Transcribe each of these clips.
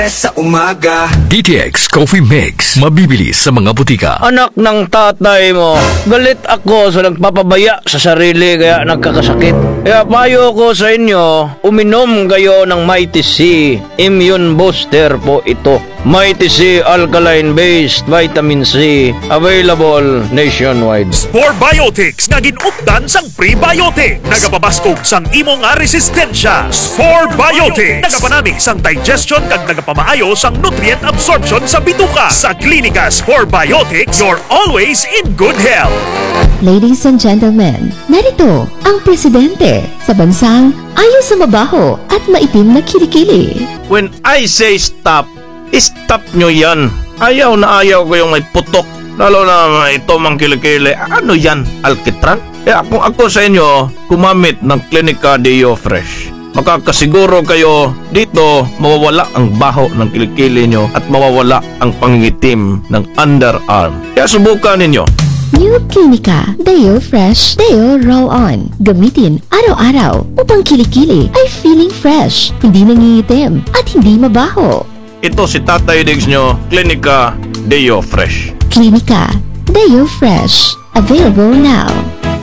Sa umaga DTX Coffee Mix, mabibili sa mga butika. Anak ng tatay mo, galit ako sa nagpapabaya sa sarili kaya nagkakasakit. Kaya payo ko sa inyo, uminom kayo ng Mighty C Immune Booster po ito. Mighty C Alkaline-based Vitamin C, available nationwide. Spore Biotics nga ginupdan sang prebiotic. Nagapabastog sang imong nga resistensya. Spore Biotics nagapanami sang digestion kag nagapamaayo sang nutrient absorption sa bituka. Sa klinika Spore Biotics, you're always in good health. Ladies and gentlemen, narito ang presidente sa bansang ayaw sa mabaho at maitim na kilikili. When I say stop, stop nyo yan. Ayaw na ayaw ko yung may putok. Lalo na ito mang kilikili. Ano yan? Alkitran? Kaya kung ako sa inyo, gumamit ng Clinica Deo Fresh. Makakasiguro kayo dito mawawala ang baho ng kilikili nyo at mawawala ang pangingitim ng underarm. Kaya subukan ninyo. New Clinica Deo Fresh Deo Roll-On. Gamitin araw-araw upang kilikili ay feeling fresh, hindi nangingitim at hindi mabaho. Ito si Tatay Diggs nyo, Clinica Deo Fresh. Clinica Deo Fresh. Available now.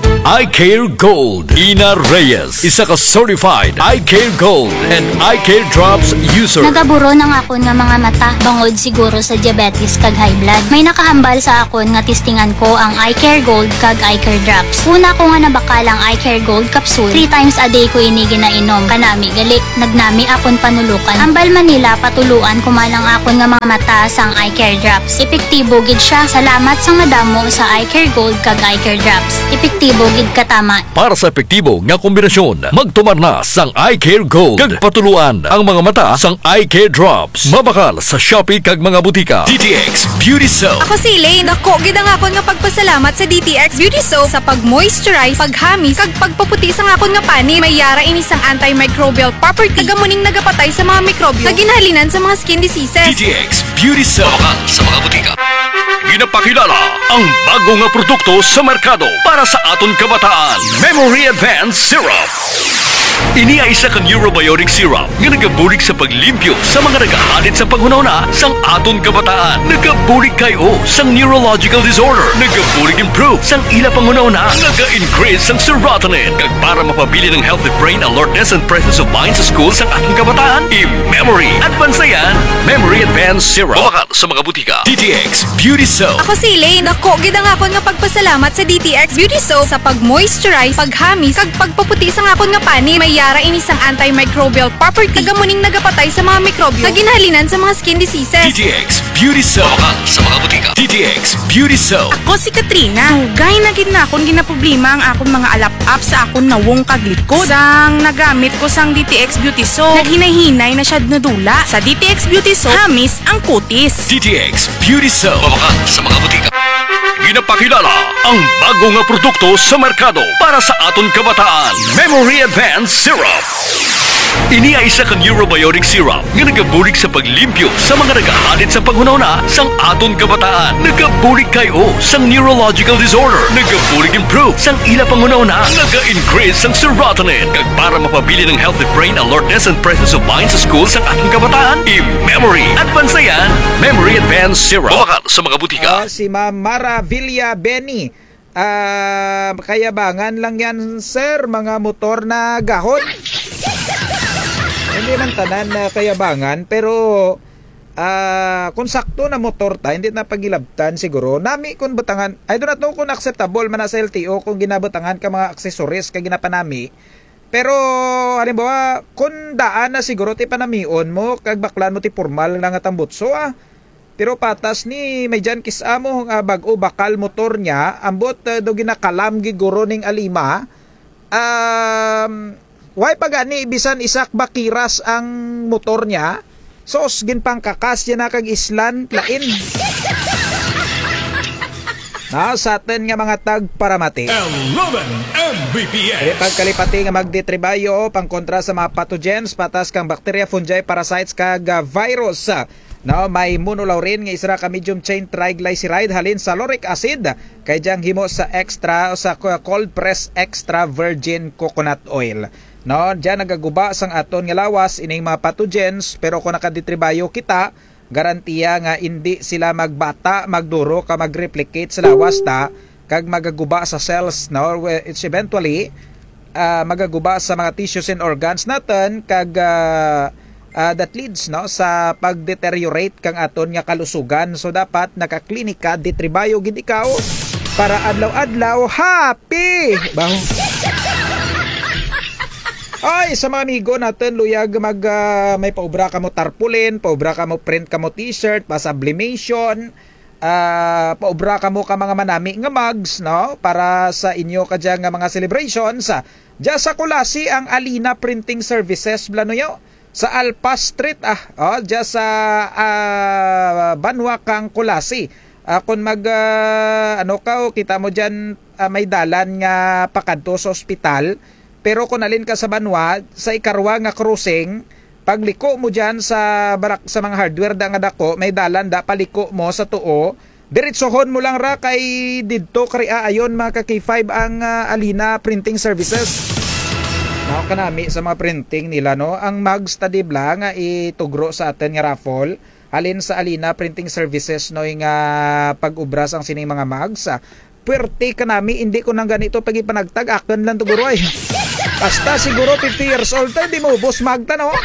iCare Gold. Ina Reyes, isa ka certified iCare Gold and iCare Drops user. Nagaburo ng akon nga mga mata bangod siguro sa diabetes kag high blood. May nakahambal sa akon nga testingan ko ang iCare Gold kag iCare Drops. Una ko nga nabakalang iCare Gold capsule. 3 times a day ko ini ginainom. Kanami galik, nagnami akon panulukan. Ambal Manila patuluan kumalang akon nga mga mata sang iCare Drops. Epektibo gid siya. Salamat sa madamo sa iCare Gold kag iCare Drops. Epektibo gid katama. Para sa epektibo nga kombinasyon, magtumar na sang iCare Gold. Kag patuluan ang mga mata sang iCare Drops. Mabakal sa Shopee kag mga butika. DTX Beauty Soap. Ako si Elaine. Ako, gid ang akon nga pagpasalamat sa DTX Beauty Soap sa pag-moisturize, paghamis, kag pagpaputi sa akon nga pani. May yara ini sang antimicrobial property. Tagamuning nagapatay sa mga mikrobyo. Naginhalinan sa mga skin diseases. DTX Beauty Soap. Mabakal sa mga butika. Ginapakilala ang bago nga produkto sa merkado para sa aton kabataan. Memory Advanced Syrup. Ini ay isa ka neurobiotic syrup nga nagabulig sa paglimpyo sa mga nagahalit sa panghunahuna sang aton kabataan. Nagabulig kayo sang neurological disorder. Nagabulig improve sang ila panghunahuna. Naga-increase sang serotonin. Kag para mapabili ng healthy brain alertness and presence of mind sa school sang aton kabataan. I-Memory Advanced yan. Memory Advanced Syrup. Mabakal sa mga butika. DTX Beauty Soap. Ako si Elaine. Ako, gid ang akon nga pagpasalamat sa DTX Beauty Soap sa pag-moisturize, paghamis, kag pagpaputi sa akon nga pani. May yara ini sang antimicrobial property. Tagamuning nagapatay sa mga mikrobyo. Naginhalinan sa mga skin diseases. DTX Beauty Soap. Mabakal sa mga butika. DTX Beauty Soap. Ako si Katrina. Dugay na gid na akon ginaproblema ang akon mga alap-up sa akon nawong kaglikod. Sang nagamit ko sang DTX Beauty Soap, naghinay-hinay na siya nadula. Sa DTX Beauty Soap, hamis ang kutis. DTX Beauty Soap. Mabakal sa mga butika. Ginapakilala ang bago nga produkto sa merkado para sa aton kabataan. Memory Advanced Syrup. Ini ay isa ka neurobiotic syrup nga nagabulig sa paglimpyo sa mga nagahalit sa panghunahuna sang aton kabataan. Nagabulig kayo sang neurological disorder. Nagabulig improve sang ila panghunahuna. Naga-increase sang serotonin. Kag para mapabili ng healthy brain alertness and presence of mind sa school sang aton kabataan. I-Memory Advanced yan. Memory Advanced Syrup. Mabakal sa mga butika. Si Ma'am Mara Villa Benny. Kayabangan lang yan, sir, mga motor na gahon. Hindi man tanan na kayabangan, pero kung sakto na motor ta, hindi na pagilabtan siguro. Nami kung butangan, I do not know kung acceptable man sa LTO kung ginabutangan ka mga accessories ka ginapanami. Pero halimbawa, kung daan na siguro ti panamion mo, kag baklan mo ti formal na nga tambutso Pero patas ni may dyan kisamo nga bago bakal motor niya, ambot do ginakalam giguro ning alima. Why pagani bisan isak bakiras ang motor niya, sos ginpang kakas niya na kag islan lain. Sa atin nga mga tag para mati. 11 Mbps. Pagkalipati nga magditribayo pangkontra sa mga pathogens, patas kang bacteria, fungi, parasites kag virus. May monolaurin nga isra ka medium chain triglyceride halin sa lauric acid kay diyang himo sa extra o sa cold press extra virgin coconut oil. no, diyan nagaguba sang aton nga lawas ining mga pathogens, pero kung nakaditribayo kita, garantiya nga hindi sila magbata, magduro ka magreplicate sa lawas ta kag magaguba sa cells, no, it's eventually magaguba sa mga tissues and organs natin kag that leads, no, sa pagdeteriorate kang aton nga kalusugan. So dapat nakaklinika ditribayo gid ikaw para adlaw-adlaw happy baho. Ay, sa mga amigo natin, luyag may paubra ka mo tarpaulin, paubra ka mo print ka mo t-shirt, pa sublimation, paubra ka mo ka mga manami nga mugs, no, para sa inyo kadya nga mga celebrations. Diya sa Kulasi ang Alina Printing Services blanoyo sa Alpa Street diya sa Banwa kang Kulasi. Kung kita mo diyan may dalan nga pakadto sa ospital, pero kung alin ka sa Banwa sa ikarwa nga crossing, pagliko mo diyan sa sa mga hardware da nga dako, may dalan da paliko mo sa tuo, diretsohon mo lang ra kay didto kari ayon mga ka-K5 ang Alina Printing Services. No, kanami sa mga printing nila, no, ang mugs tadibla nga itugro sa atin nga raffle halin sa Alina Printing Services, no, nga pag-ubras ang sining mga mugs. Puwerte kanami, hindi ko nang ganito pag ipanagtag akin lang tuguro ay. Basta siguro 50 years old tayo, di mo ubos magta, no?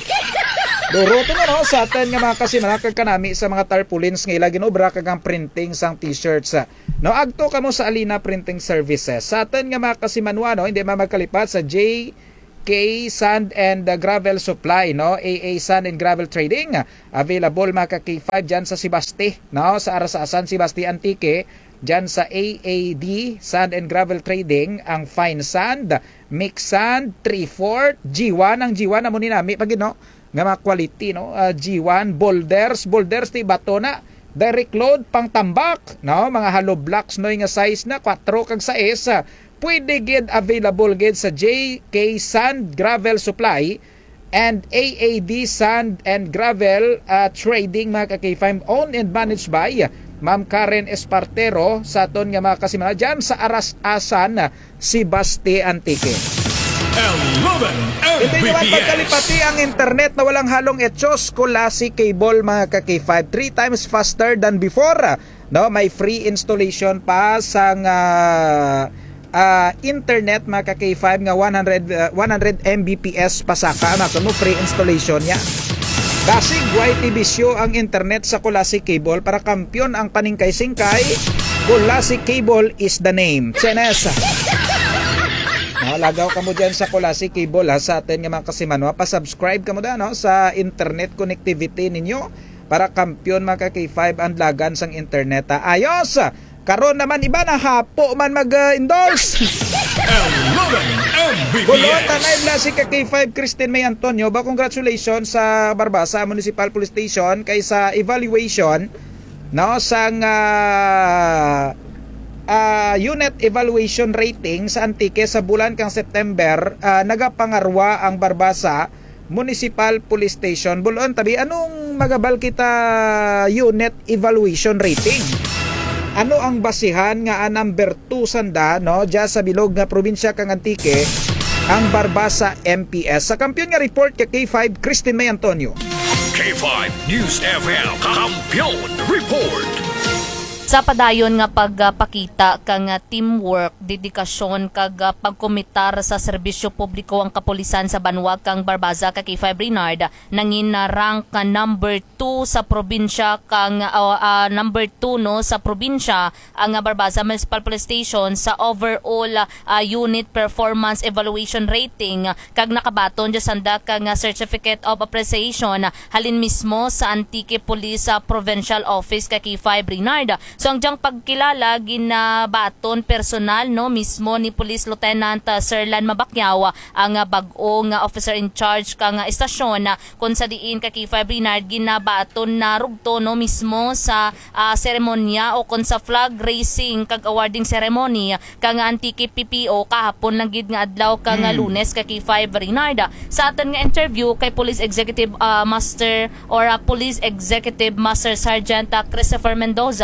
Duro to na, no, sa atin nga mga kasimanakag kanami sa mga tarpaulins nga ila ginobra kagang printing sang t-shirts. No, agto kamo sa Alina Printing Services. Sa atin nga mga kasimanwa, no, hindi magkalipat sa JK Sand and Gravel Supply, no, AA Sand and Gravel Trading. Available mga ka-K5 dyan sa Sibasti, no, sa Arasasan Sibasti Antique. Dyan sa AAD Sand and Gravel Trading, ang fine sand, mix sand, 3/4, G1, ang G1 na muna nami pag no, nga mga quality, no, G1, boulders ti bato na, direct load pang tambak, no, mga hollow blocks, no, nga size na 4 kag 6, pwede gid available gid sa JK Sand Gravel Supply and AAD Sand and Gravel Trading mga ka-K5, owned and managed by Ma'am Karen Espartero sa aton nga mga kasimana dyan sa Arasasan Sibasti Antique. Hindi naman pagkalipati ang internet na walang halong etsyos. Kulasi cable mga ka-K5, 3 times faster than before, no, may free installation pa sang internet mga ka-K5 nga 100 Mbps pasaka na no, free installation niya. Kasig YTV show ang internet sa Kulasi Cable para kampiyon ang paningkay-singkay. Kulasi Cable is the name. Chenesa. No, lagaw ka mo dyan sa Kulasi Cable sa atin nga mga kasimanwa. Pa-subscribe ka mo dyan, no, sa internet connectivity ninyo para kampiyon mga ka-K5 ang lagan sang internet. Ayos! Karon naman iba na hapo man mag-endorse. Bulot na si ka-K5 Christine May Antonio. Ba, congratulations sa Barbasa Municipal Police Station kay sa evaluation, no, sang unit evaluation rating sa Antique sa bulan kang September. Nagapangarwa ang Barbasa Municipal Police Station. Bulon tabi, anong magabal kita unit evaluation rating? Ano ang basihan nga number 2 sanda, no, dya sa bilog nga probinsya kang Antique, ang Barbasa MPS. Sa kampiyon nga report kay K5 Christine May Antonio. K5 News FM Kampiyon Report. Sa padayon nga pagpakita kang teamwork, dedikasyon kag pagkomitar sa serbisyo publiko ang kapulisan sa Banwa kang Barbasa kay K5 Reynard nangin na rank ka number 2 sa probinsya kang number 2 no sa probinsya ang Barbasa Municipal Police Station sa overall unit performance evaluation rating kag nakabaton sa sanda kang certificate of appreciation halin mismo sa Antique Police Provincial Office kay K5 Reynard. So ang diyang pagkilala ginabaton personal no mismo ni Police Lieutenant Sir Lan Mabakyaw ang bag-ong officer in charge kang estasyon kung sa diin kay K5 Reynard ginabaton na rugto no mismo sa seremonya o kung sa flag raising kag awarding ceremony kang Antique PPO kahapon lang gid nga adlaw kang Lunes kay K5 Reynard. Sa aton nga interview kay Police Executive Master or Police Executive Master Sergeant Christopher Mendoza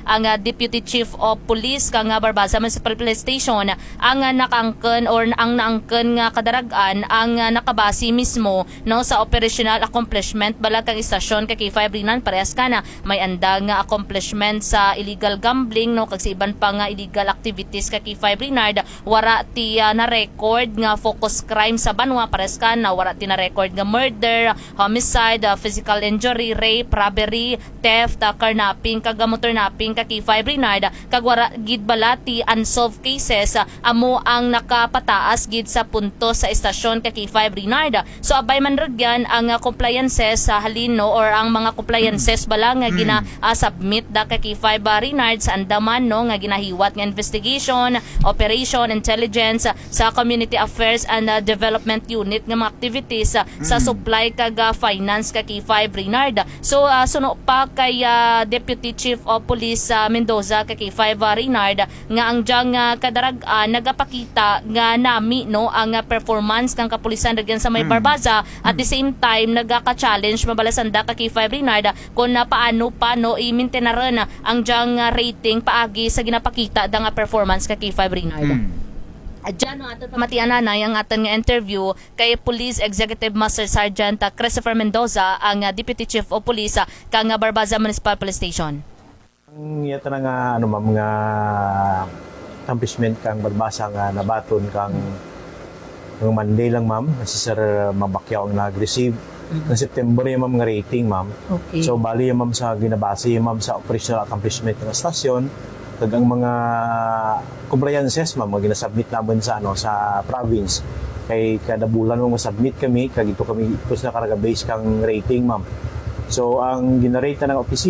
ang Deputy Chief of Police kang Barbaza Municipal Police Station ang nakangken or ang naangken nga kadaragan ang nakabasi mismo no sa operational accomplishment bala kang istasyon kay K5 Rinan parehas kana may andang nga accomplishment sa illegal gambling no kag sa iban pa nga illegal activities kay K5 Renard wara ti na record nga focus crime sa banwa parehas kana wara ti na record nga murder, homicide, physical injury, rape, robbery, theft, carnapping kag motor napping kay K5 Renard kag wara gid bala ti unsolved cases amo ang nakapataas gid sa punto sa istasyon kay K5 Renard. So abay man ragyan ang compliances sa halino or ang mga compliances bala nga gina-submit da kay K5 Renard sa andaman no nga ginahiwat nga investigation, operation, intelligence sa Community Affairs and Development Unit nga mga activities sa supply kag finance kay K5 Renard. So suno pa kay Deputy Chief of Police Mendoza kay K5 Renard nga ang diyang kadaragan nagapakita nga nami no ang performance ng kapulisan daghan sa may Barbaza at the same time nagaka-challenge mabalasanda kay K5 Renard kung paano i-maintainaran ang diyang rating paagi sa ginapakita da nga performance kay K5 Renard. Diyan no aton pamatian nanay ang aton nga interview kay Police Executive Master Sergeant Christopher Mendoza ang Deputy Chief of Police kang Barbaza Municipal Police Station. Ang yata na nga ma'am nga accomplishment kang Barbaza nga nabaton kang Monday lang ma'am si Sir Mabakyaw ang nag-receive ng September yung ma'am nga rating ma'am. Okay. So bali yung ma'am sa ginabase yung ma'am sa operational accomplishment ng stasyon kag ang mga compliances ma'am nga ginasubmit naman sa sa province kay kada bulan mo masubmit kami kag ito sa karga base kang rating ma'am. So ang ginarate ng opisina